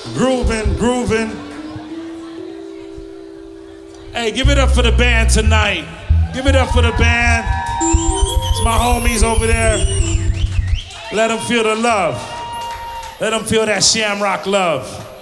Grooving. Hey, give it up for the band tonight. Give it up for the band. It's my homies over there. Let them feel the love. Let them feel that Shamrock love.